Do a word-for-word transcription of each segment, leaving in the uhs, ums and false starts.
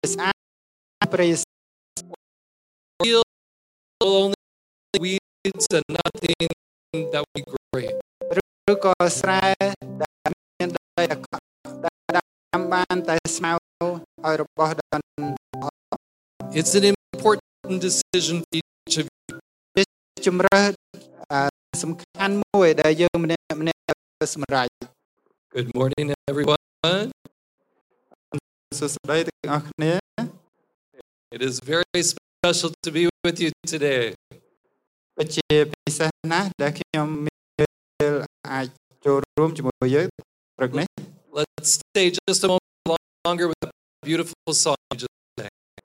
ស្អាតព្រៃ Real only weeds and nothing that we grow. ឬក៏ស្រែដែលមានដីអាក្រក់ដែលដាំបានតែស្មៅឲ្យរបស់ដល់ It's an important decision for each of you. ជំរើសសំខាន់មួយដែលយើងម្នាក់ម្នាក់សម្រេច Good morning, everyone. សួស្តីទាំងអស់គ្នា It is very special to be with you today. ពិតជាពិសេសណាស់ដែលខ្ញុំមានពេលអាចចូលរួមជាមួយយើងព្រឹកនេះ Let's stay just a moment longer with the beautiful song you just sang.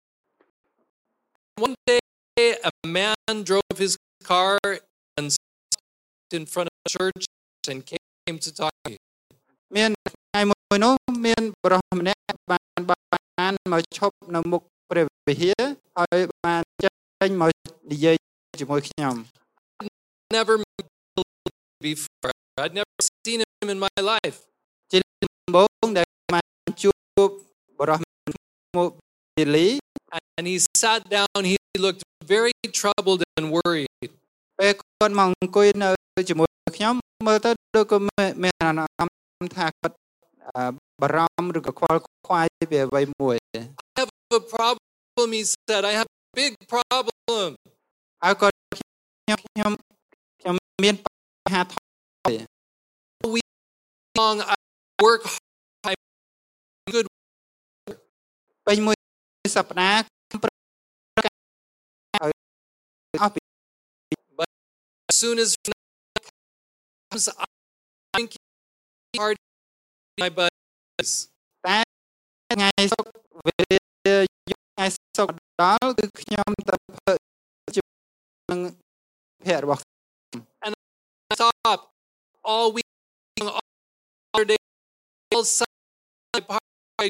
One day, a man drove his car and stopped in front of a church and came to talk to me. មានថ្ងៃមួយនោះមានបរិសម្នាក់បានបានមកឈប់នៅមុខព្រះវិហារហើយបានចេញមកនិយាយជាមួយខ្ញុំ Never met him before. I'd never seen him in my life. ជាដំបូងដែលបានជួបបរិសម្នាក់មកបេលី And he sat down. He looked very troubled and worried. ពេលគាត់មកអង្គុយនៅជាមួយខ្ញុំមើលទៅដូចក៏មានអារម្មណ៍ថាគាត់បារម្ភឬក៏ខ្វល់ខ្វាយពីអ្វីមួយ I have a problem, he said. I have a big problem. ហើយគាត់ខ្ញុំខ្ញុំខ្ញុំមានបញ្ហាធំ We long I work hard. Good. ពេញមួយសប្តាហ៍ប្រឲ្យអស់ពី But as soon as comes, I think hard my buddies. តែថ្ងៃសុក្រពេលថ្ងៃសុក្រដល់គឺខ្ញុំទៅធ្វើជាមួយនឹងភ័ក្ររបស់ And I thought all week, all day, all Sunday, I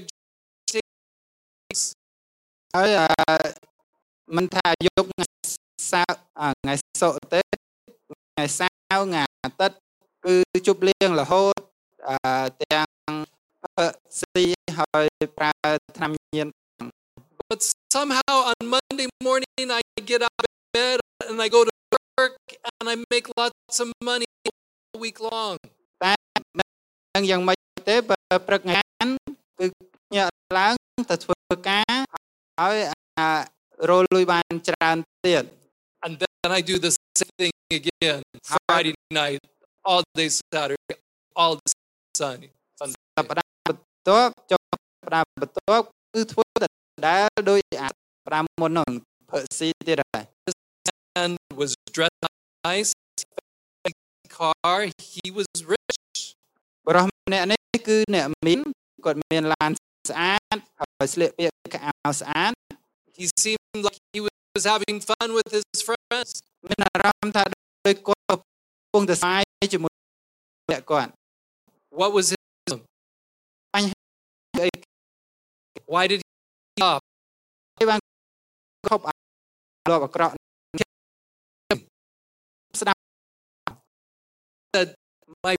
ហើយមិនថាយកថ្ងៃសៅរ៍ថ្ងៃសុក្រទេថ្ងៃសៅរ៍ថ្ងៃអាទិត្យគឺជប់លៀងរហូតទាំងស៊ីហើយប្រើថ្នាំញៀន But somehow on Monday morning I get out of bed and I go to work and I make lots of money all week long. តែនឹងយ៉ាងម៉េចទេបើព្រឹកថ្ងៃគឺញាក់ឡើងទៅធ្វើការហើយរលលុយបានច្រើនទៀត And then I do the same thing again. Friday night, all day Saturday, all day Sunday. សប្តាហ៍បន្ទាប់ចុងសប្តាហ៍បន្ទាប់គឺធ្វើតែដែលដោយអាសប្តាហ៍មុននោះធ្វើស៊ីទៀតហើយ This man was dressed nice, car, he was rich. បរិសម្នាក់នេះគឺអ្នកមានគាត់មានឡានស្អាតហើយស្លៀកពាក់ខោអាវស្អាត He seemed like he was having fun with his friends. មានអារម្មណ៍ថាដូចគាត់កំពុងតែស្អាយជាមួយអ្នកគាត់ What was his problem? បញ្ហាអី Why did he stop? បានខប់អារម្មណ៍អាក្រក់ស្ដាប់ Said, my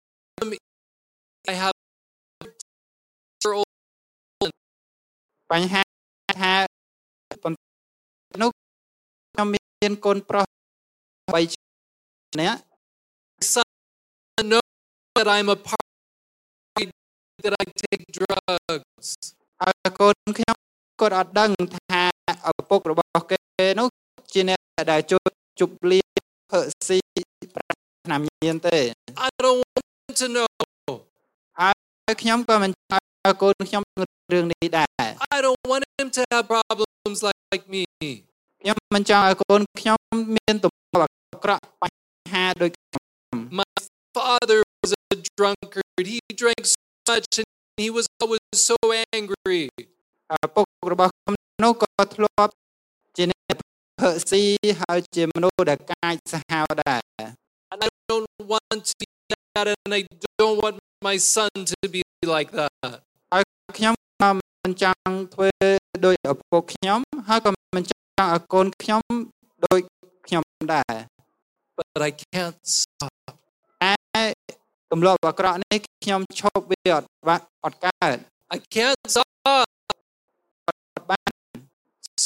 I have year old បញ្ហាថានោះខ្ញុំមានកូនប្រុសបីនាក់ son know that I'm a part that I take drugs. ហើយកូនខ្ញុំគាត់អត់ដឹងថាឪពុករបស់គេនោះជាអ្នកដែលជួយជប់លៀងធ្វើស៊ីប្រាថ្នាញៀនទេ I don't want him to know. ហើយខ្ញុំក៏មិនចង់ឲ្យកូនខ្ញុំរឿងនេះដែរ I don't want him to have problems like, like me. ខ្ញុំមិនចង់ឲ្យកូនខ្ញុំមានទំនួលអាក្រក់បញ្ហាដូចខ្ញុំ My father was a drunkard. He drank so much and he was always so angry. ឪពុករបស់ខ្ញុំនោះក៏ធ្លាប់ជាអ្នកធ្វើស៊ីហើយជាមនុស្សដែលកាចសាហាវដែរ And I don't want to be that and I don't want my son to be like that. ហើយខ្ញុំក៏មិនចង់ធ្វើដោយឪពុកខ្ញុំហើយក៏មិនចង់ឲ្យកូនខ្ញុំដូចខ្ញុំដែរ But I can't stop. តែទម្លាប់អាក្រក់នេះខ្ញុំឈប់វាអត់អត់កើត I can't stop.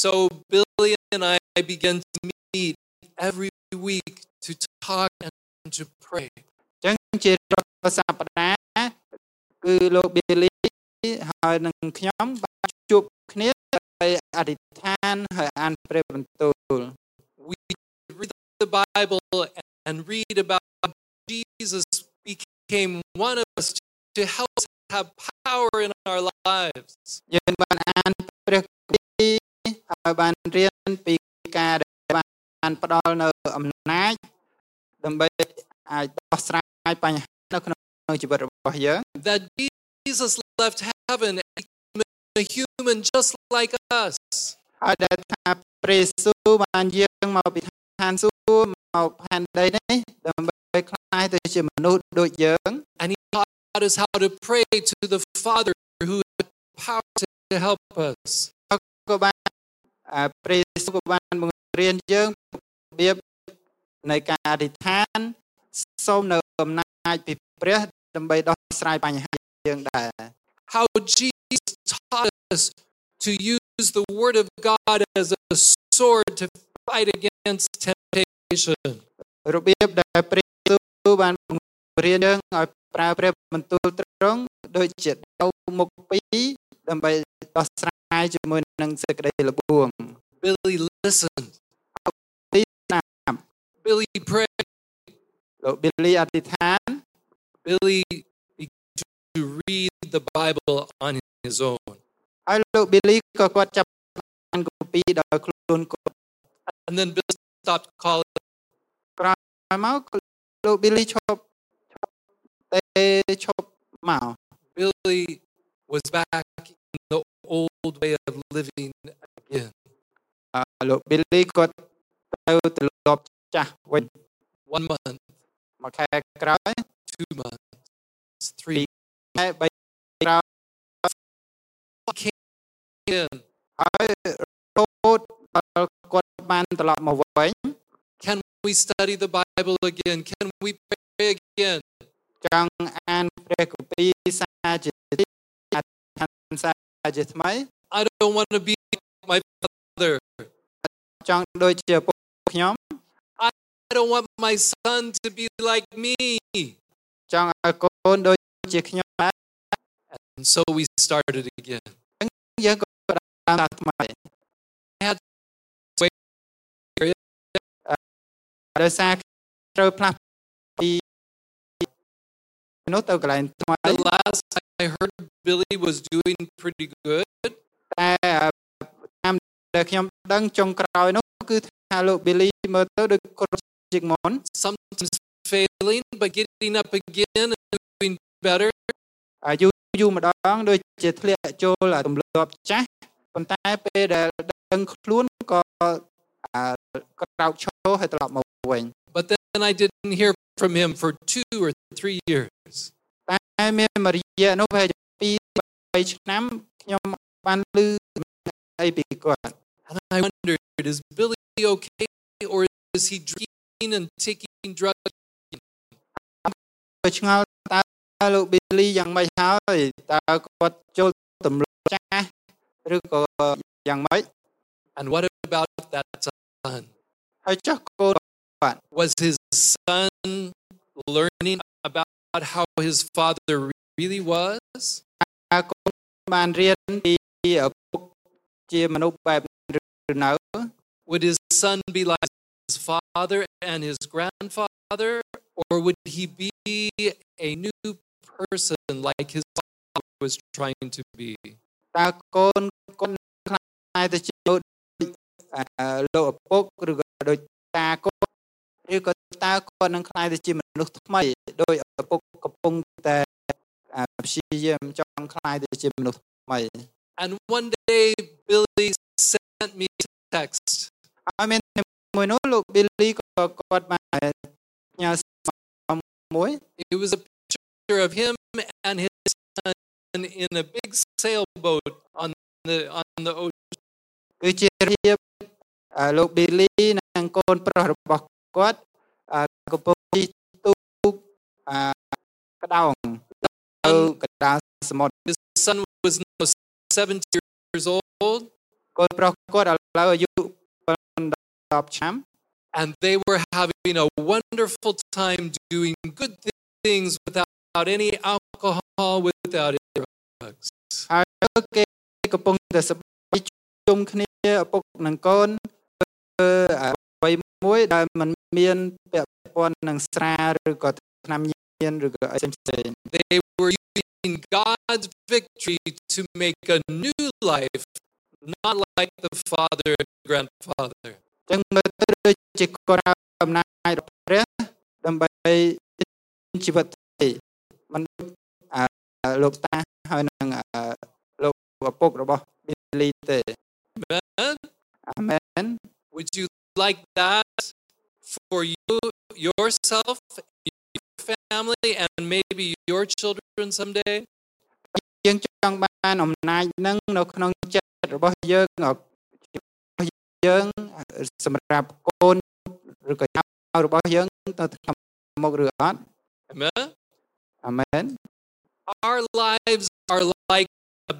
so Billy and I began to meet every week to talk and to pray. ចឹងជារាល់សប្តាហ៍គឺលោក Billy ហើយនឹងខ្ញុំបានជួបគ្នាដើម្បីអធិដ្ឋានហើយអានព្រះបន្ទូល We read the Bible and read about Jesus became one of us to help us have power in our lives. យើងបានអានព្រះគម្ពីរហើយបានរៀនពីការដែលបានផ្ដល់នៅអំណាចដើម្បីអាចដោះស្រាយបញ្ហានៅក្នុងជីវិតរបស់យើង That Jesus left heaven and became a human just like us. ហើយដែលថាព្រះយេស៊ូវបានយាងមកពីឋានសួគ៌មកផែនដីនេះដើម្បីក្លាយទៅជាមនុស្សដូចយើង And he taught us how to pray to the Father who has power to help us. ក៏បានព្រះយេស៊ូវក៏បានបង្រៀនយើងរបៀបនៃការអធិដ្ឋានសូមនៅអំណាចពីព្រះដើម្បីដោះស្រាយបញ្ហាយើងដែរ How Jesus taught us to use the word of God as a sword to fight against temptation. របៀបដែលព្រះយេស៊ូវបានបង្រៀនយើងឲ្យប្រើព្រះបន្ទូលទ្រង់ដូចជាដៅមុខពីរដើម្បីដោះស្រាយជាមួយនឹងសេចក្តីល្បួង Billy listened. ទីស្នាប់ Billy prayed. លោក Billy អធិដ្ឋាន Billy began to read the Bible on his own. ហើយលោក Billy ក៏គាត់ចាប់អានគម្ពីរដោយខ្លួនគាត់ And then Billy stopped calling. ក្រោយមកលោក Billy ឈប់ឈប់តែឈប់មក Billy was back in the old way of living again. លោក Billy គាត់ទៅត្រឡប់ចាស់វិញ One month, មួយខែក្រោយ two months, three. ខែបីក្រោយ Came in. ហើយរហូតដល់គាត់បានត្រឡប់មកវិញ Can we study the Bible again? Can we pray again? ចង់អានព្រះគម្ពីរសាជាទីអធិដ្ឋានសាជាថ្មី I don't want to be like my father. ចង់ដូចជាពុកខ្ញុំ I don't want my son to be like me. ចង់ឲ្យកូនដូចជាខ្ញុំដែរ And so we started again. យើងក៏ដើមថ្មី I had to wait. ដោយសារត្រូវផ្លាស់ពីនោះទៅកន្លែងថ្មី The last I heard, Billy was doing pretty good. តែតាមដែលខ្ញុំដឹងចុងក្រោយនោះគឺថាលោក Billy មើលទៅដូចគាត់ជាងមុន Sometimes failing, but getting up again and doing better. យូរយូរម្ដងដូចជាធ្លាក់ចូលទម្លាប់ចាស់ប៉ុន្តែពេលដែលដឹងខ្លួនក៏ក្រោកឈរហើយត្រឡប់មកវិញ But then I didn't hear from him for two or three years. តែមានមួយរយៈនោះប្រហែលជាពីរបីឆ្នាំខ្ញុំបានឮអីពីគាត់ And I wondered, is Billy okay, or is he drinking and taking drugs? ឆ្ងល់តើលោក Billy យ៉ាងម៉េចហើយតើគាត់ចូលទម្លាប់ចាស់ឬក៏យ៉ាងម៉េច And what about that son? ហើយចុះកូនគាត់ Was his son learning about how his father really was? តើកូនបានរៀនពីឪពុកជាមនុស្សបែបឬនៅ Would his son be like his father and his grandfather, or would he be a new person like his father was trying to be? តើកូនកូនខ្លាយទៅជាលោកឪពុកឬក៏ដូចតាគាត់ឬក៏តើគាត់នឹងខ្លាយទៅជាមនុស្សថ្មីដោយឪពុកកំពុងតែព្យាយាមចង់ខ្លាយទៅជាមនុស្សថ្មី And one day Billy sent me a text. ហើយមានមួយនោះលោក Billy ក៏គាត់បានញ៉ាំមួយ It was a picture of him and his son in a big sailboat on the on the ocean. គឺជារៀបលោក Billy និងកូនប្រុសរបស់គាត់កំពុងជិះទូកក្តោងទៅកណ្ដាលសមុទ្រ His son was now seventy years old. កូនប្រុសគាត់ឥឡូវអាយុ10ឆ្នាំ and they were having a wonderful time doing good things without any alcohol, without any drugs. ហើយគេកំពុងតែសប្បាយជុំគ្នាឪពុកនិងកូនធ្វើអ្វីមួយដែលមិនមានពាក់ព័ន្ធនឹងស្រាឬក៏ថ្នាំញៀនឬក៏អីផ្សេងៗ They were using God's victory to make a new life, not like the father and grandfather. ចឹងមើលទៅដូចជាគាត់អំណាចរបស់ព្រះដើម្បីជីវិតទេមិនលោកតាហើយនឹងលោកឪពុករបស់ប៊ីលីទេ Amen. Amen. Would you like that for you, yourself, your family, and maybe your children someday? យើងចង់បានអំណាចនឹងនៅក្នុងចិត្តរបស់យើងយើងសម្រាប់កូនឬក៏ចៅរបស់យើងទៅក្នុងមុខឬអត់ Amen. Amen. Our lives are like a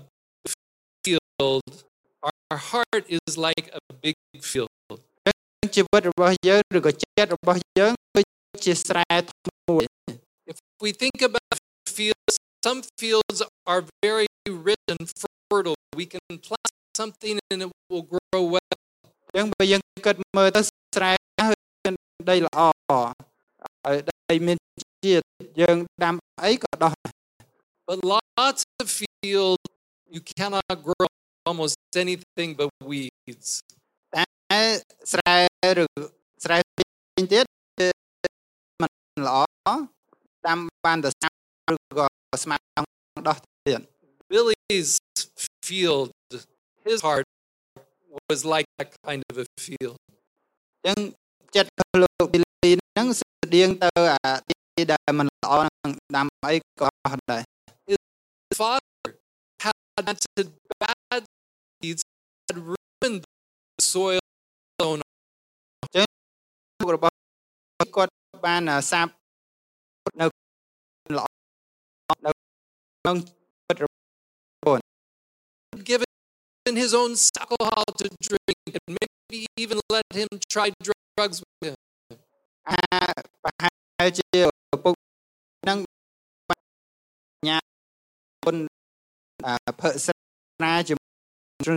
field. Our heart is like a big field. ជីវិតរបស់យើងឬក៏ចិត្តរបស់យើងដូចជាស្រែធំមួយ If we think about fields, some fields are very rich and fertile. We can plant something and it will grow well. ចឹងបើយើងគិតមើលទៅស្រែហើយដីល្អហើយដីមានជាតិយើងដាំអីក៏ដុះ But lots of fields you cannot grow almost anything but weeds. តែស្រែឬស្រែផ្សេងទៀតមិនល្អដាំបានតែស្មៅឬក៏ស្មៅដោះទៀត Billy's field, his heart was like that kind of a field. ចឹងចិត្តលោកប៊ីលីហ្នឹងស្តៀងទៅអាទីដែលមិនល្អនឹងដាំអីក៏ដែរ His father had planted bad seeds that ruined the soil. ចឹងរបស់គាត់បានសាបនៅល្អនៅក្នុងពិតរបស់ Given his own alcohol to drink and maybe even let him try drugs with him. អាប្រហែលជាឪពុកនឹងញ៉ាគុណភើស្រាជាមួយ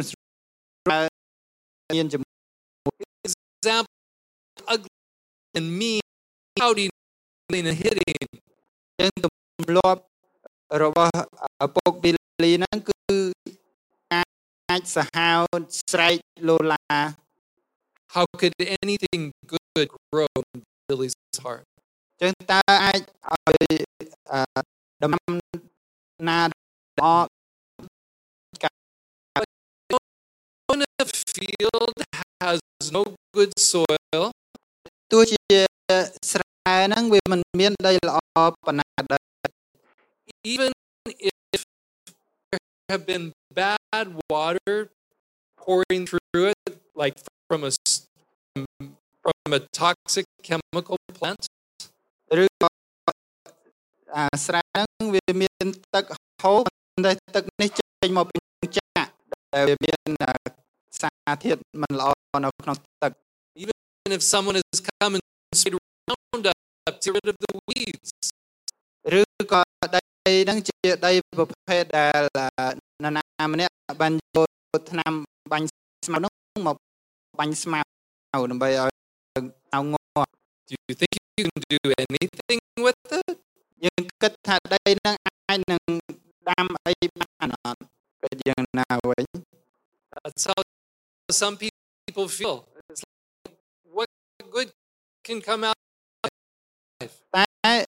មានជាមួយ Example, ugly and mean, shouting and hitting. ចឹងទម្លាប់របស់ឪពុកប៊ីលីហ្នឹងគឺអាចសាហាវស្រែកលោឡា How could anything good grow in Billy's heart? ចឹងតើអាចឲ្យដំណាំណាល្អ When a field has no good soil, ទោះជាស្រែហ្នឹងវាមិនមានដីល្អប៉ុណ្ណាដែរ even if there have been bad water pouring through it, like from a from a toxic chemical plant, ឬក៏អាស្រែហ្នឹងវាមានទឹកហូរតែទឹកនេះចេញមកពីចាក់ដែលវាមានសារធាតុមិនល្អនៅក្នុងទឹក even if someone has come and sprayed Roundup to get rid of the weeds, ឬក៏ដីហ្នឹងជាដីប្រភេទដែលនរណាម្នាក់បានយកថ្នាំបាញ់ស្មៅហ្នឹងមកបាញ់ស្មៅដើម្បីឲ្យស្មៅងាប់ do you think you can do anything with it? យើងគិតថាដីហ្នឹងអាចនឹងដាំអីបានអត់ក៏យ៉ាងណាវិញ That's how some people feel. It's like, what good can come out of life? តែ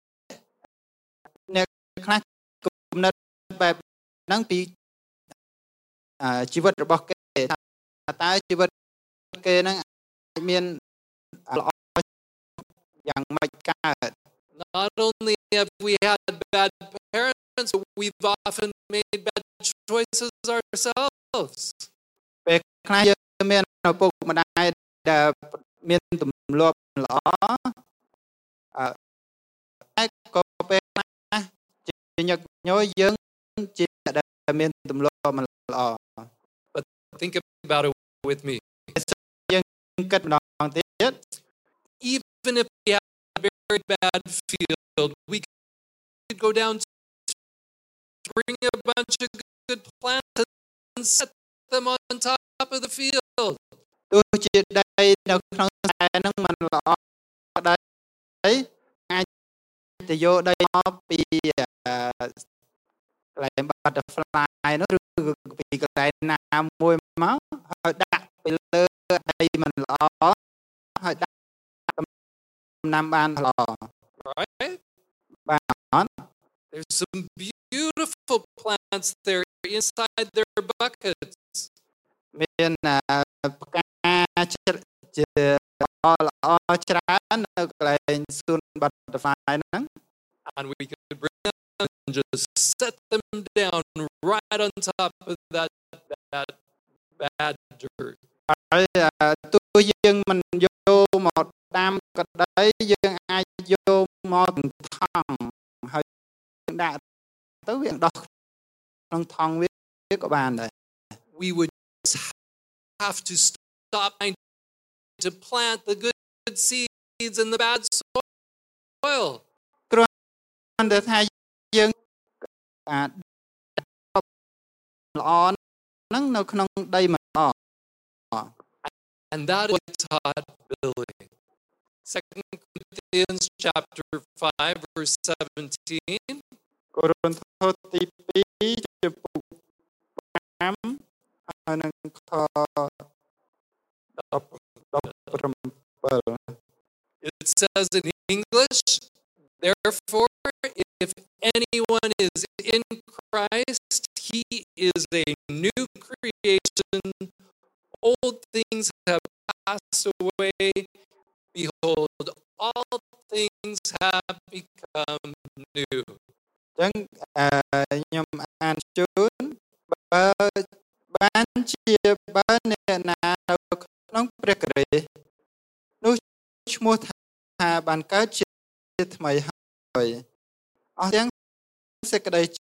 អ្នកខ្លះគំនិតបែបហ្នឹងពីជីវិតរបស់គេថាតើជីវិតគេហ្នឹងអាចមានល្អយ៉ាងម៉េចកើត Not only have we had bad parents, but we've often made bad choices ourselves. ពេលខ្លះយើងមានឪពុកម្ដាយដែលមានទម្លាប់ល្អតែក៏ពេលខ្លះជាញឹកញយយើងជាអ្នកដែលមានទម្លាប់មិនល្អ But think about it with me. យើងគិតម្ដងទៀត Even if we have a very bad field, we could go down to bring a bunch of good plants and set them on top of the field. ទោះជាដីនៅក្នុងខ្សែហ្នឹងมันល្អដីអាចទៅយកដីមកពីកន្លែង butterfly នោះឬពីកន្លែងណាមួយមកហើយដាក់ពីលើដីมันល្អហើយដាក់ដំណាំបានល្អ Right? បាទ There's some beautiful plants there inside their buckets. មានផ្កាជាល្អល្អច្រើននៅកន្លែងសួន butterfly ហ្នឹង And we could bring them and just set them down right on top of that, that bad dirt. ហើយទោះយើងមិនយកមកដាំក៏ដីយើងអាចយកមកថង់ហើយដាក់ទៅវាដុះក្នុងថង់វាក៏បានដែរ We would have to stop trying to plant the good seeds in the bad soil. គ្រាន់តែថាយើងអាចល្អហ្នឹងនៅក្នុងដីមិនល្អ And that is what I taught Billy. Second Corinthians chapter five, verse seventeen. កូរិនថូសទី2ចំពុក5ហើយនឹងខ17 It says in English, therefore, if anyone is in Christ, he is a new creation. Old things have passed away. Behold, all things have become new. អញ្ចឹងខ្ញុំអានជូនបើបានជាបើអ្នកណានៅក្នុងព្រះគ្រីស្ទនោះឈ្មោះថាបានកើតជាថ្មីហើយអស់ទាំងសេចក្តី